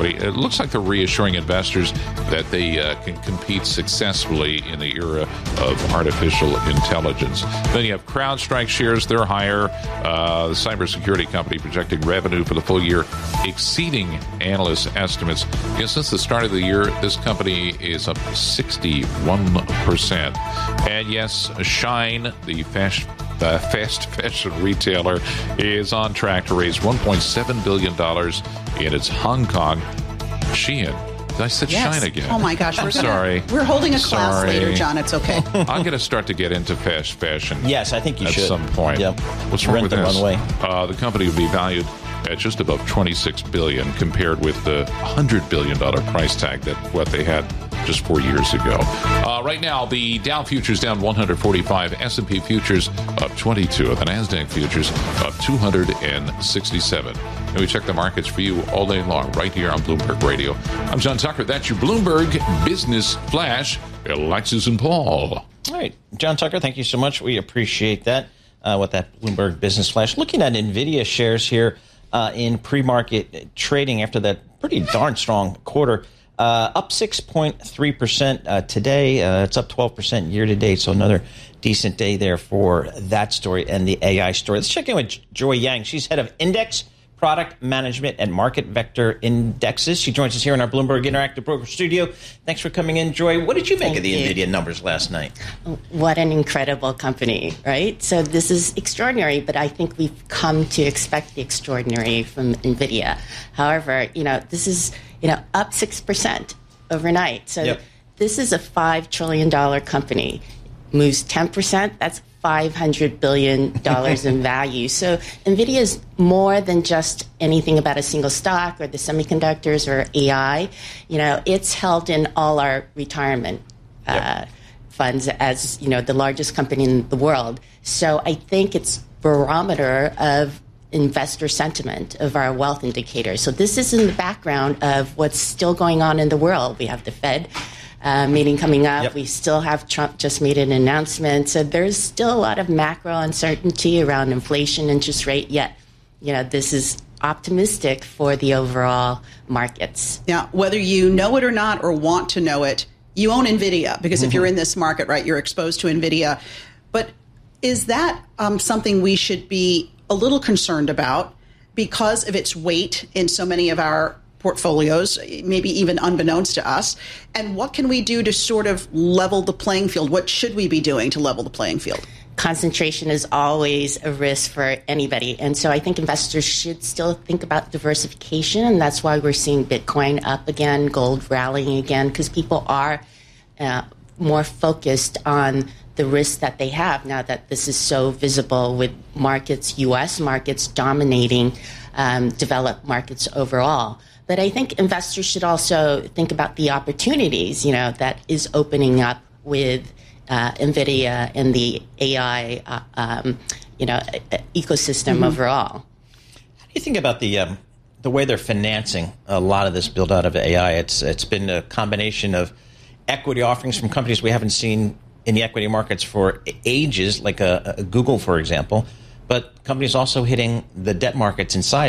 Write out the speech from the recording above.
company. It looks like they're reassuring investors that they can compete successfully in the era of artificial intelligence. Then you have CrowdStrike shares. They're higher. The cybersecurity company projecting revenue for the full year exceeding analysts' estimates. Since the start of the year, this company is up 61%. And yes, Shine, the fast fashion retailer, is on track to raise $1.7 billion in its Hong Kong Shein. I said Shine again. Oh, my gosh. Sorry. We're holding a class later, John. It's okay. I'm going to start to get into fast fashion. Yes, I think you should. At some point. Yep. What's wrong with this? Runway. The company would be valued at just above $26 billion compared with the $100 billion price tag that what they had just 4 years ago. Right now, the Dow futures down 145, S&P futures up 22, and the NASDAQ futures up 267. And we check the markets for you all day long right here on Bloomberg Radio. I'm John Tucker. That's your Bloomberg Business Flash. Alexis and Paul. All right. John Tucker, thank you so much. We appreciate that with that Bloomberg Business Flash. Looking at NVIDIA shares here in pre-market trading after that pretty darn strong quarter. Up 6.3% today. It's up 12% year to date. So another decent day there for that story and the AI story. Let's check in with Joy Yang. She's head of Index Product Management at Market Vector Indexes. She joins us here in our Bloomberg Interactive Broker Studio. Thanks for coming in, Joy. What did you make of the NVIDIA numbers last night? What an incredible company, right? So this is extraordinary, but I think we've come to expect the extraordinary from NVIDIA. However, this is, up 6% overnight. So This is a $5 trillion company. Moves 10%, that's $500 billion in value. So NVIDIA is more than just anything about a single stock or the semiconductors or AI. It's held in all our retirement funds as, the largest company in the world. So I think it's barometer of investor sentiment of our wealth indicator. So this is in the background of what's still going on in the world. We have the Fed meeting coming up. Yep. We still have Trump just made an announcement. So there's still a lot of macro uncertainty around inflation, interest rate, yet, this is optimistic for the overall markets. Yeah, whether you know it or not or want to know it, you own NVIDIA because if you're in this market, right, you're exposed to NVIDIA. But is that something we should be a little concerned about because of its weight in so many of our portfolios, maybe even unbeknownst to us? And what can we do to sort of level the playing field? What should we be doing to level the playing field? Concentration is always a risk for anybody. And so I think investors should still think about diversification. And that's why we're seeing Bitcoin up again, gold rallying again, because people are more focused on the risks that they have now that this is so visible with markets, U.S. markets dominating developed markets overall. But I think investors should also think about the opportunities, that is opening up with NVIDIA and the AI, ecosystem overall. How do you think about the way they're financing a lot of this build out of AI? It's been a combination of equity offerings from companies we haven't seen in the equity markets for ages, like a Google, for example, but companies also hitting the debt markets in size.